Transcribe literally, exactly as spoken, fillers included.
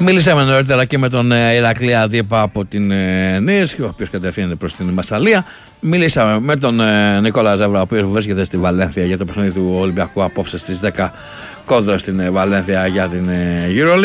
Μιλήσαμε νωρίτερα και με τον Ηρακλή Αντίπα από την ΝΙΣ, ο οποίος κατευθύνεται προς την Μασσαλία. Μιλήσαμε με τον Νικόλα Ζεύρα, ο οποίος βρίσκεται στη Βαλένθια για το παιχνίδι του Ολυμπιακού απόψε στις δέκα κόντρα στην Βαλένθια για την EuroLeague.